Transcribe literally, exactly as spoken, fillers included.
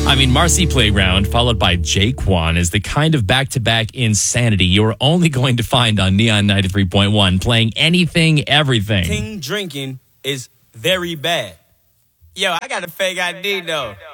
I mean, Marcy Playground, followed by Jaquan, is the kind of back-to-back insanity you're only going to find on Neon ninety-three point one, playing anything, everything. King drinking is very bad. Yo, I got a fake I D, though.